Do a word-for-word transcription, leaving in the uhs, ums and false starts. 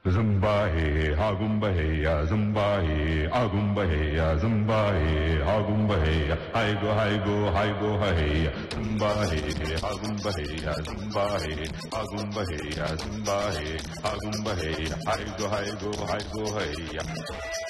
Zumba hey, agumba hey, ya zumba hey, agumba hey, ya zumba hey, agumba hey, hi go, hi go, hi go, hey, zumba hey, agumba hey, ya zumba hey, agumba hey, ya zumba hey, agumba hey, hi go, hi go, hi go, hey.